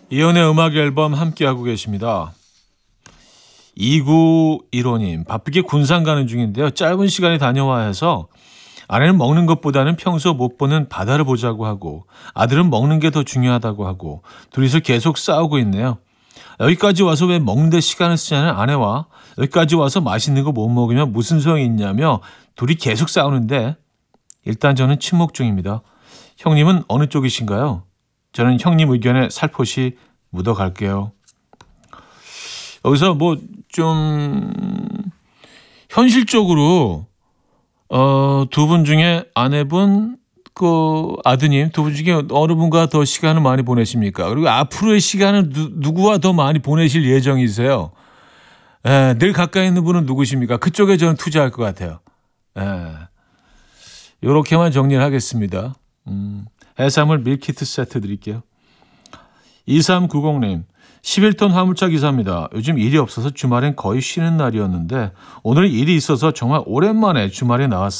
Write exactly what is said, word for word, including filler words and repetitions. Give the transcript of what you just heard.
이연의 음악 앨범 함께하고 계십니다. 이구일오 님, 바쁘게 군산 가는 중인데요. 짧은 시간에 다녀와 해서 아내는 먹는 것보다는 평소 못 보는 바다를 보자고 하고 아들은 먹는 게 더 중요하다고 하고 둘이서 계속 싸우고 있네요. 여기까지 와서 왜 먹는 데 시간을 쓰냐는 아내와 여기까지 와서 맛있는 거 못 먹으면 무슨 소용이 있냐며 둘이 계속 싸우는데 일단 저는 침묵 중입니다. 형님은 어느 쪽이신가요? 저는 형님 의견에 살포시 묻어갈게요. 여기서 뭐 좀 현실적으로 어, 두 분 중에 아내분, 그 아드님 두 분 중에 어느 분과 더 시간을 많이 보내십니까? 그리고 앞으로의 시간을 누, 누구와 더 많이 보내실 예정이세요? 에, 늘 가까이 있는 분은 누구십니까? 그쪽에 저는 투자할 것 같아요. 에, 요렇게만 정리를 하겠습니다. 음, 해산물 밀키트 세트 드릴게요. 이삼구공 님, 십일 톤 화물차 기사입니다. 요즘 일이 없어서 주말엔 거의 쉬는 날이었는데 오늘 일이 있어서 정말 오랜만에 주말에 나왔어요.